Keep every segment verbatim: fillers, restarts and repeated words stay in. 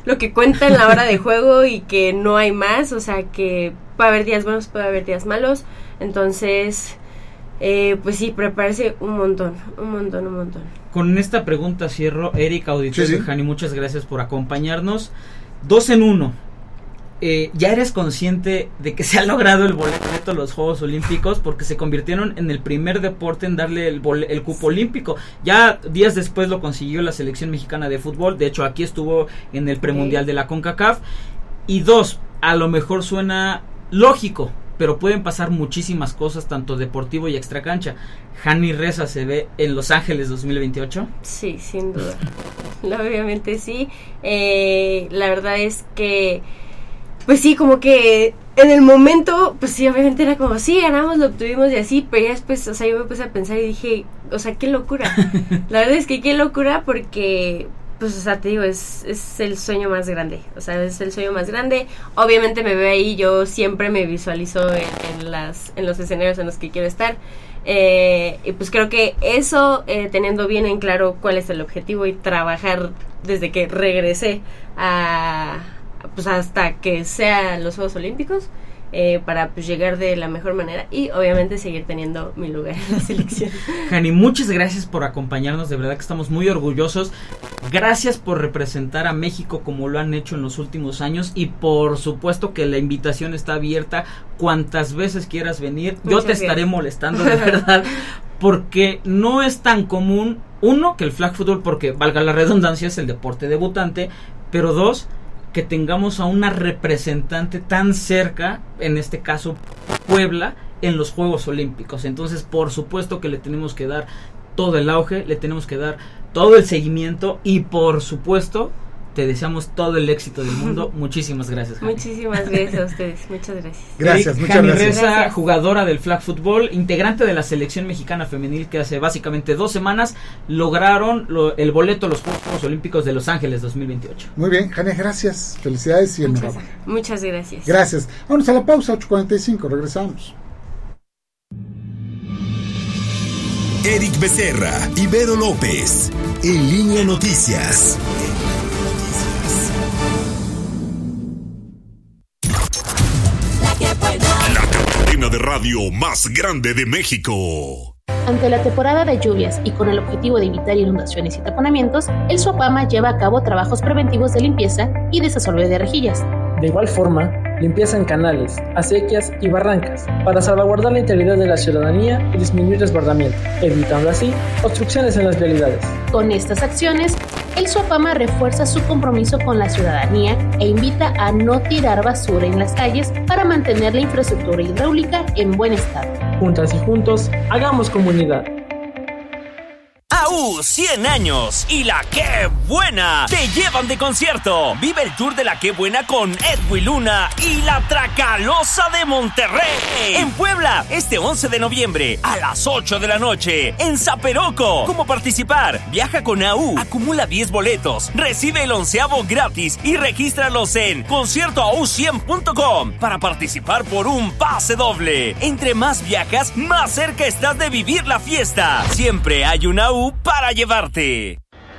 lo que cuenta en la hora de juego y que no hay más, o sea que puede haber días buenos, puede haber días malos, entonces eh, pues sí, prepararse un montón, un montón, un montón. Con esta pregunta cierro. Eric, auditorio, sí, sí. Hani, muchas gracias por acompañarnos. Dos en uno. Eh, ¿Ya eres consciente de que se ha logrado el boleto a los Juegos Olímpicos? Porque se convirtieron en el primer deporte en darle el, bol- el cupo olímpico. Ya días después lo consiguió la selección mexicana de fútbol. De hecho, aquí estuvo en el premundial de la CONCACAF. Y dos, a lo mejor suena lógico, pero pueden pasar muchísimas cosas, tanto deportivo y extracancha. ¿Hani Reza se ve en Los Ángeles dos mil veintiocho? Sí, sin duda. Obviamente sí. Eh, la verdad es que pues sí, como que en el momento, pues sí, obviamente era como, sí, ganamos, lo obtuvimos y así, pero ya después, o sea, yo me puse a pensar y dije, o sea, qué locura. La verdad es que qué locura porque, pues, o sea, te digo, es, es el sueño más grande, o sea, es el sueño más grande. Obviamente me veo ahí, yo siempre me visualizo en, en, las, en los escenarios en los que quiero estar. Eh, y pues creo que eso, eh, teniendo bien en claro cuál es el objetivo y trabajar desde que regresé a... pues hasta que sean los Juegos Olímpicos, eh, para pues llegar de la mejor manera y obviamente seguir teniendo mi lugar en la selección. Hani, muchas gracias por acompañarnos, de verdad que estamos muy orgullosos. Gracias por representar a México como lo han hecho en los últimos años y por supuesto que la invitación está abierta cuantas veces quieras venir. Muchas Yo te gracias. Estaré molestando de verdad porque no es tan común, uno, que el flag football, porque valga la redundancia, es el deporte debutante, pero dos, que tengamos a una representante tan cerca, en este caso Puebla, en los Juegos Olímpicos. Entonces, por supuesto que le tenemos que dar todo el auge, le tenemos que dar todo el seguimiento y por supuesto te deseamos todo el éxito del mundo. Muchísimas gracias, Hani. Muchísimas gracias a ustedes, muchas gracias. Gracias, Eric, muchas Hani gracias. Reza, Gracias. jugadora del flag football, integrante de la selección mexicana femenil que hace básicamente dos semanas lograron lo, el boleto a los Juegos Olímpicos de Los Ángeles dos mil veintiocho. Muy bien, Hani, gracias. Felicidades y Muchas, enhorabuena. muchas gracias. Gracias. Vamos a la pausa, ocho cuarenta y cinco, regresamos. Eric Becerra, Ibero López, En Línea Noticias. La cadena de radio más grande de México. Ante la temporada de lluvias y con el objetivo de evitar inundaciones y taponamientos, el SUAPAMA lleva a cabo trabajos preventivos de limpieza y desasolve de rejillas. De igual forma, limpieza en canales, acequias y barrancas para salvaguardar la integridad de la ciudadanía y disminuir desbordamiento, evitando así obstrucciones en las vialidades. Con estas acciones, el SUAPAMA refuerza su compromiso con la ciudadanía e invita a no tirar basura en las calles para mantener la infraestructura hidráulica en buen estado. Juntas y juntos, hagamos comunidad. A U cien años y la Qué Buena te llevan de concierto. Vive el tour de la Qué Buena con Edwin Luna y la Tracalosa de Monterrey. En Puebla, este once de noviembre a las ocho de la noche. En Zaperoco. ¿Cómo participar? Viaja con A U, acumula diez boletos, recibe el onceavo gratis y regístralos en concierto a u cien punto com para participar por un pase doble. Entre más viajas, más cerca estás de vivir la fiesta. Siempre hay una U para llevarte.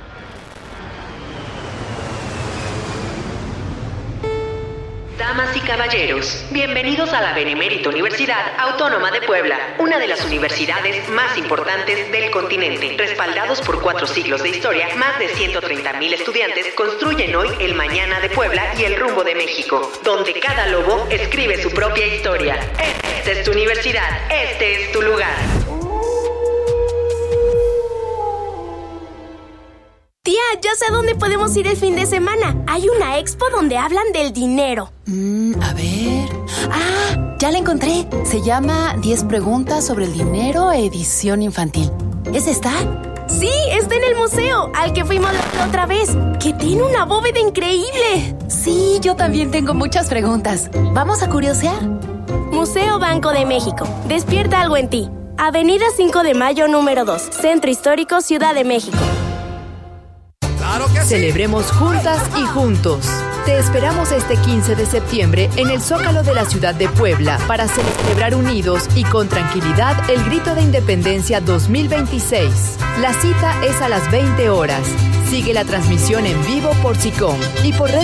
Damas y caballeros, bienvenidos a la Benemérita Universidad Autónoma de Puebla, una de las universidades más importantes del continente. Respaldados por cuatro siglos de historia, más de ciento treinta mil estudiantes construyen hoy el mañana de Puebla y el rumbo de México, donde cada lobo escribe su propia historia. Esta es tu universidad, este es tu lugar. Tía, ya sé a dónde podemos ir el fin de semana. Hay una expo donde hablan del dinero. Mm, a ver... ¡Ah! Ya la encontré. Se llama diez preguntas sobre el dinero, edición infantil. ¿Es esta? Sí, está en el museo, al que fuimos la otra vez, que tiene una bóveda increíble. Sí, yo también tengo muchas preguntas. ¿Vamos a curiosear? Museo Banco de México. Despierta algo en ti. Avenida cinco de mayo, número dos. Centro Histórico, Ciudad de México. Celebremos juntas y juntos. Te esperamos este quince de septiembre en el Zócalo de la ciudad de Puebla para celebrar unidos y con tranquilidad el Grito de Independencia dos mil veintiséis. La cita es a las veinte horas. Sigue la transmisión en vivo por SICOM y por